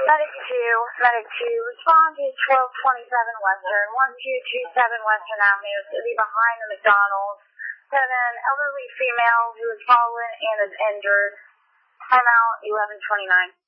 Medic 2, respond to 1227 Western, 1227 Western Avenue, city behind the McDonald's. Have an elderly female who has fallen and is injured. Timeout 11:29.